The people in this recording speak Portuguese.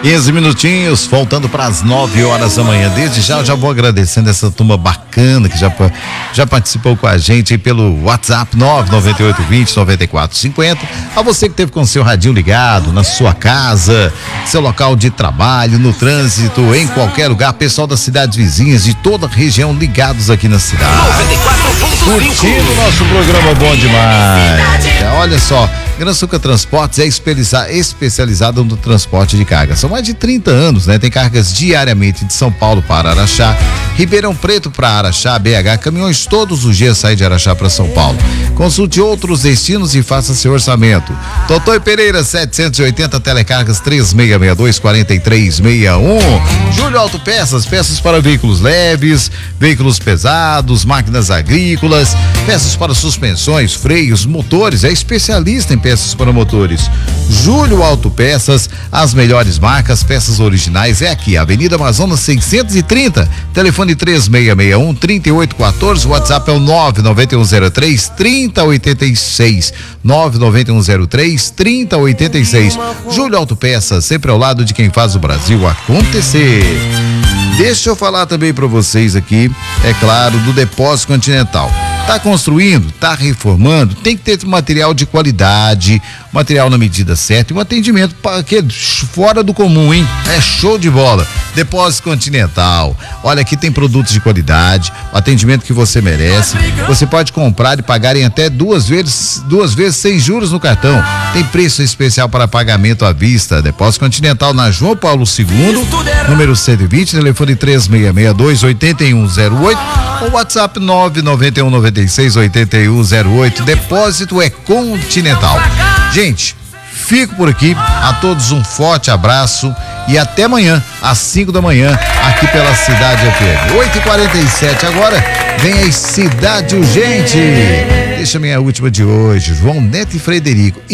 15 minutinhos, faltando para as 9 horas da manhã. Desde já eu já vou agradecendo essa turma bacana que já participou com a gente aí pelo WhatsApp 99820-9450. A você que teve com seu radinho ligado na sua casa, seu local de trabalho, no trânsito, em qualquer lugar, pessoal das cidades vizinhas, de toda a região ligados aqui na cidade. 94.5. Curtindo o nosso programa bom demais. Olha só, Gran Suca Transportes é especializado no transporte de carga. São mais de 30 anos, né? Tem cargas diariamente de São Paulo para Araxá, Ribeirão Preto para Araxá, BH, caminhões todos os dias saem de Araxá para São Paulo. Consulte outros destinos e faça seu orçamento. Totó e Pereira 780, Telecargas 3662-4361. Júlio Autopeças, peças para veículos leves, veículos pesados, máquinas agrícolas, peças para suspensões, freios, motores, é especialista em peças para motores. Júlio Autopeças, as melhores marcas, peças originais é aqui, Avenida Amazonas 630, telefone 3661-3814, WhatsApp é o 99103-3086, 99103-3086. Júlio Autopeças, sempre ao lado de quem faz o Brasil acontecer. Deixa eu falar também para vocês aqui, é claro, do Depósito Continental. Tá construindo, tá reformando, tem que ter material de qualidade, material na medida certa e um atendimento fora do comum, hein? É show de bola. Depósito Continental. Olha, aqui tem produtos de qualidade, o atendimento que você merece. Você pode comprar e pagar em até duas vezes sem juros no cartão. Tem preço especial para pagamento à vista. Depósito Continental na João Paulo II, número 120, telefone 3662-8108 ou WhatsApp 99196-8108. Depósito é Continental. Gente, fico por aqui. A todos um forte abraço e até amanhã, às 5 da manhã, aqui pela Cidade FM. 8h47 agora, vem aí Cidade Urgente. Deixa a minha última de hoje, João Neto e Frederico.